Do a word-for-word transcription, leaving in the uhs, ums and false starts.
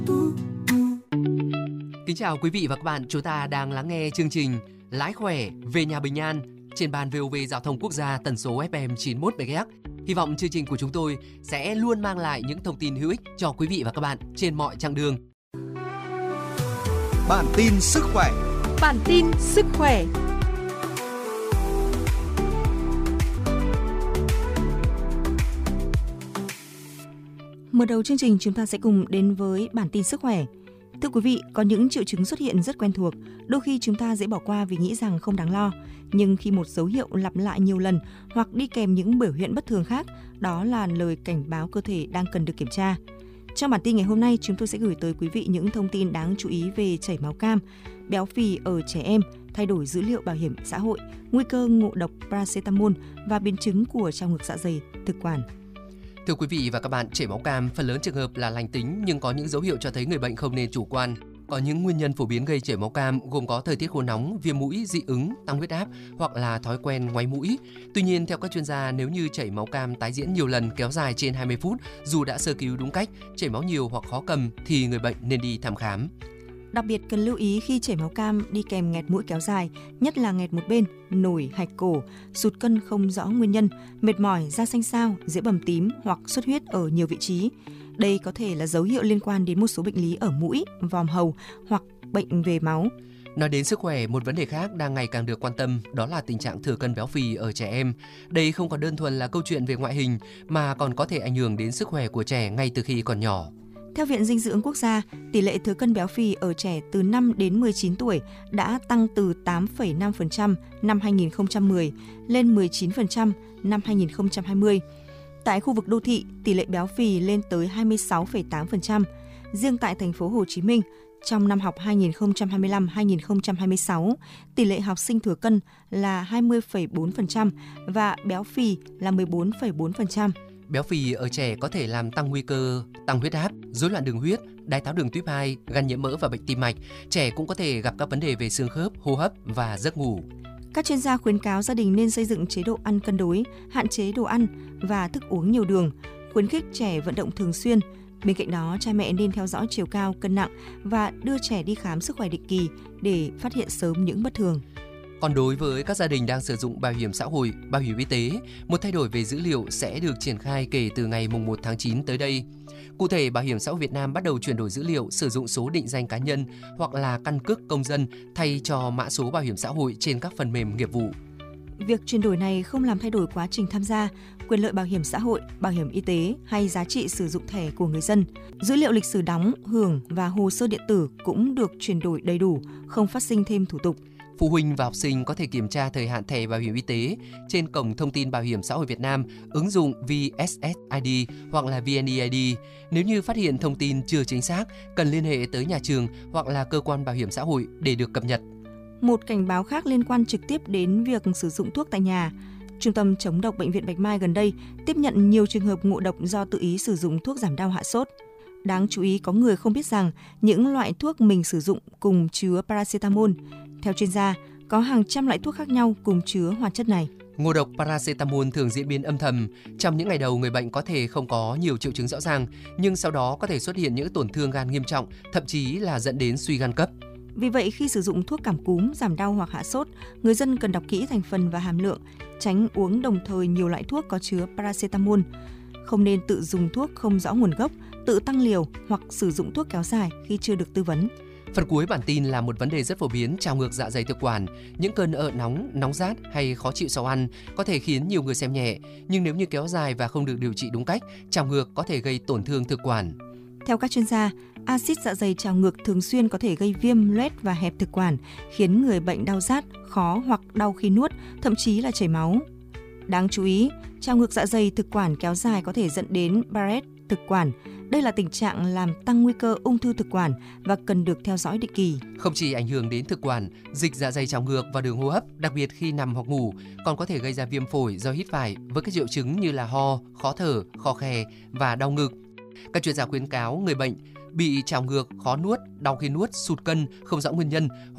Kính chào quý vị và các bạn, chúng ta đang lắng nghe chương trình Lái khỏe về nhà bình an trên ban vê o vê Giao thông Quốc gia tần số ép em chín mươi mốt mê ga héc. Hy vọng chương trình của chúng tôi sẽ luôn mang lại những thông tin hữu ích cho quý vị và các bạn trên mọi chặng đường. Bản tin sức khỏe. Bản tin sức khỏe. Mở đầu chương trình, chúng ta sẽ cùng đến với bản tin sức khỏe. Thưa quý vị, có những triệu chứng xuất hiện rất quen thuộc, đôi khi chúng ta dễ bỏ qua vì nghĩ rằng không đáng lo. Nhưng khi một dấu hiệu lặp lại nhiều lần hoặc đi kèm những biểu hiện bất thường khác, đó là lời cảnh báo cơ thể đang cần được kiểm tra. Trong bản tin ngày hôm nay, chúng tôi sẽ gửi tới quý vị những thông tin đáng chú ý về chảy máu cam, béo phì ở trẻ em, thay đổi dữ liệu bảo hiểm xã hội, nguy cơ ngộ độc paracetamol và biến chứng của trào ngược dạ dày, thực quản. Thưa quý vị và các bạn, chảy máu cam phần lớn trường hợp là lành tính nhưng có những dấu hiệu cho thấy người bệnh không nên chủ quan. Có những nguyên nhân phổ biến gây chảy máu cam gồm có thời tiết khô nóng, viêm mũi, dị ứng, tăng huyết áp hoặc là thói quen ngoáy mũi. Tuy nhiên, theo các chuyên gia, nếu như chảy máu cam tái diễn nhiều lần kéo dài trên hai mươi phút, dù đã sơ cứu đúng cách, chảy máu nhiều hoặc khó cầm thì người bệnh nên đi thăm khám. Đặc biệt cần lưu ý khi chảy máu cam đi kèm nghẹt mũi kéo dài, nhất là nghẹt một bên, nổi, hạch cổ, sụt cân không rõ nguyên nhân, mệt mỏi, da xanh xao, dễ bầm tím hoặc xuất huyết ở nhiều vị trí. Đây có thể là dấu hiệu liên quan đến một số bệnh lý ở mũi, vòm hầu hoặc bệnh về máu. Nói đến sức khỏe, một vấn đề khác đang ngày càng được quan tâm đó là tình trạng thừa cân béo phì ở trẻ em. Đây không còn đơn thuần là câu chuyện về ngoại hình mà còn có thể ảnh hưởng đến sức khỏe của trẻ ngay từ khi còn nhỏ. Theo Viện Dinh dưỡng Quốc gia, tỷ lệ thừa cân béo phì ở trẻ từ năm đến mười chín tuổi đã tăng từ tám phẩy năm phần trăm năm hai nghìn không trăm mười lên mười chín phần trăm năm hai nghìn không trăm hai mươi. Tại khu vực đô thị, tỷ lệ béo phì lên tới hai mươi sáu phẩy tám phần trăm. Riêng tại thành phố Hồ Chí Minh, trong năm học hai nghìn không trăm hai mươi lăm hai nghìn không trăm hai mươi sáu, tỷ lệ học sinh thừa cân là hai mươi phẩy bốn phần trăm và béo phì là mười bốn phẩy bốn phần trăm. Béo phì ở trẻ có thể làm tăng nguy cơ tăng huyết áp, rối loạn đường huyết, đái tháo đường tuyếp hai, gan nhiễm mỡ và bệnh tim mạch. Trẻ cũng có thể gặp các vấn đề về xương khớp, hô hấp và giấc ngủ. Các chuyên gia khuyến cáo gia đình nên xây dựng chế độ ăn cân đối, hạn chế đồ ăn và thức uống nhiều đường, khuyến khích trẻ vận động thường xuyên. Bên cạnh đó, cha mẹ nên theo dõi chiều cao, cân nặng và đưa trẻ đi khám sức khỏe định kỳ để phát hiện sớm những bất thường. Còn đối với các gia đình đang sử dụng bảo hiểm xã hội, bảo hiểm y tế, một thay đổi về dữ liệu sẽ được triển khai kể từ ngày mùng một tháng chín tới đây. Cụ thể, Bảo hiểm xã hội Việt Nam bắt đầu chuyển đổi dữ liệu sử dụng số định danh cá nhân hoặc là căn cước công dân thay cho mã số bảo hiểm xã hội trên các phần mềm nghiệp vụ. Việc chuyển đổi này không làm thay đổi quá trình tham gia, quyền lợi bảo hiểm xã hội, bảo hiểm y tế hay giá trị sử dụng thẻ của người dân. Dữ liệu lịch sử đóng, hưởng và hồ sơ điện tử cũng được chuyển đổi đầy đủ, không phát sinh thêm thủ tục. Phụ huynh và học sinh có thể kiểm tra thời hạn thẻ bảo hiểm y tế trên cổng thông tin Bảo hiểm xã hội Việt Nam, ứng dụng vê ét ét i đê hoặc là vê en e i đê. Nếu như phát hiện thông tin chưa chính xác, cần liên hệ tới nhà trường hoặc là cơ quan bảo hiểm xã hội để được cập nhật. Một cảnh báo khác liên quan trực tiếp đến việc sử dụng thuốc tại nhà. Trung tâm chống độc Bệnh viện Bạch Mai gần đây tiếp nhận nhiều trường hợp ngộ độc do tự ý sử dụng thuốc giảm đau hạ sốt. Đáng chú ý, có người không biết rằng những loại thuốc mình sử dụng cùng chứa paracetamol. Theo chuyên gia, có hàng trăm loại thuốc khác nhau cùng chứa hoạt chất này. Ngộ độc paracetamol thường diễn biến âm thầm. Trong những ngày đầu, người bệnh có thể không có nhiều triệu chứng rõ ràng, nhưng sau đó có thể xuất hiện những tổn thương gan nghiêm trọng, thậm chí là dẫn đến suy gan cấp. Vì vậy, khi sử dụng thuốc cảm cúm, giảm đau hoặc hạ sốt, người dân cần đọc kỹ thành phần và hàm lượng, tránh uống đồng thời nhiều loại thuốc có chứa paracetamol. Không nên tự dùng thuốc không rõ nguồn gốc, tự tăng liều hoặc sử dụng thuốc kéo dài khi chưa được tư vấn. Phần cuối bản tin là một vấn đề rất phổ biến, trào ngược dạ dày thực quản. Những cơn ợ nóng, nóng rát hay khó chịu sau ăn có thể khiến nhiều người xem nhẹ, nhưng nếu như kéo dài và không được điều trị đúng cách, trào ngược có thể gây tổn thương thực quản. Theo các chuyên gia, axit dạ dày trào ngược thường xuyên có thể gây viêm, loét và hẹp thực quản, khiến người bệnh đau rát, khó hoặc đau khi nuốt, thậm chí là chảy máu. Đáng chú ý, trào ngược dạ dày thực quản kéo dài có thể dẫn đến Barrett thực quản. Đây là tình trạng làm tăng nguy cơ ung thư thực quản và cần được theo dõi định kỳ. Không chỉ ảnh hưởng đến thực quản, dịch dạ dày trào ngược và đường hô hấp, đặc biệt khi nằm hoặc ngủ, còn có thể gây ra viêm phổi do hít phải với các triệu chứng như là ho, khó thở, khò khè và đau ngực. Các chuyên gia khuyến cáo người bệnh bị trào ngược, khó nuốt, đau khi nuốt, sụt cân không rõ nguyên nhân